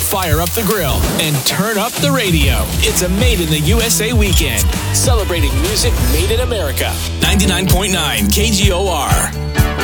fire up the grill and turn up the radio. It's a Made in the USA weekend, celebrating music made in America. 99.9 KGOR.